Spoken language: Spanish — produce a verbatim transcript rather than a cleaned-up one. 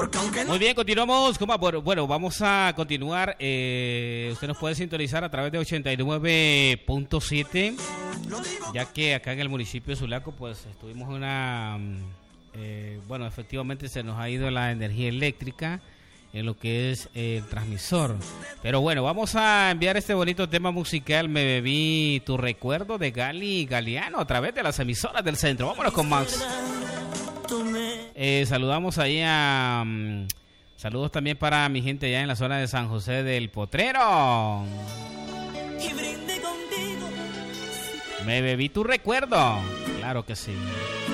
Muy bien, continuamos. ¿Cómo? Bueno, vamos a continuar. Eh, usted nos puede sintonizar a través de ochenta y nueve punto siete, ya que acá en el municipio de Sulaco, pues estuvimos una... Eh, bueno, efectivamente se nos ha ido la energía eléctrica en lo que es el transmisor. Pero bueno, vamos a enviar este bonito tema musical, Me Bebí Tu Recuerdo, de Gali Galeano, a través de las emisoras del centro. Vámonos con más. Eh, saludamos ahí a... Um, saludos también para mi gente allá en la zona de San José del Potrero. Me bebí tu recuerdo. Claro que sí.